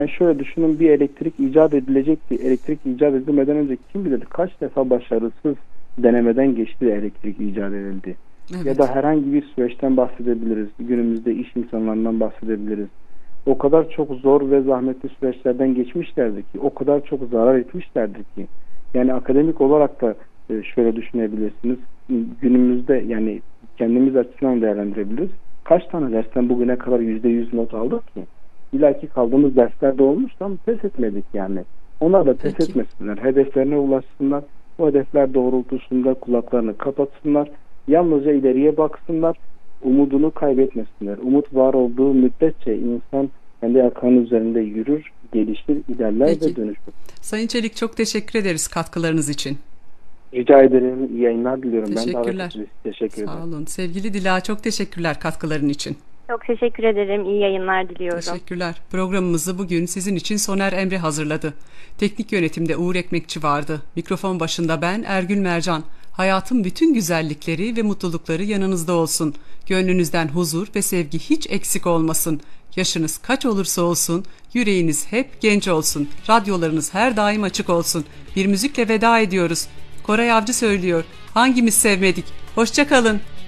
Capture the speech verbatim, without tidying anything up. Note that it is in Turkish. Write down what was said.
Yani şöyle düşünün, bir elektrik icat edilecekti. Elektrik icat edilmeden önce kim bilir kaç defa başarısız denemeden geçti de elektrik icat edildi. Ya da Evet. herhangi bir süreçten bahsedebiliriz. Günümüzde iş insanlarından bahsedebiliriz. O kadar çok zor ve zahmetli süreçlerden geçmişlerdi ki, o kadar çok zarar etmişlerdir ki. Yani akademik olarak da e, şöyle düşünebilirsiniz. Günümüzde yani kendimiz açısından değerlendirebiliriz. Kaç tane dersten bugüne kadar yüzde yüz not aldık ki? İlla ki kaldığımız derslerde olmuştu ama pes etmedik yani. Onlar da pes Peki. etmesinler. Hedeflerine ulaşsınlar. O hedefler doğrultusunda kulaklarını kapatsınlar. Yalnızca ileriye baksınlar. Umudunu kaybetmesinler. Umut var olduğu müddetçe insan kendi ayaklarının üzerinde yürür, gelişir, ilerler ve Peki. dönüşür. Sayın Çelik, çok teşekkür ederiz katkılarınız için. Rica ederim. İyi yayınlar diliyorum. Ben davet Teşekkürler. ettiğiniz için teşekkür Sağ ederim. olun. Sevgili Dila, çok teşekkürler katkıların için. Çok teşekkür ederim. İyi yayınlar diliyorum. Teşekkürler. Programımızı bugün sizin için Soner Emre hazırladı. Teknik yönetimde Uğur Ekmekçi vardı. Mikrofon başında ben Ergül Mercan. Hayatın bütün güzellikleri ve mutlulukları yanınızda olsun. Gönlünüzden huzur ve sevgi hiç eksik olmasın. Yaşınız kaç olursa olsun, yüreğiniz hep genç olsun. Radyolarınız her daim açık olsun. Bir müzikle veda ediyoruz. Koray Avcı söylüyor. Hangimiz sevmedik? Hoşça kalın.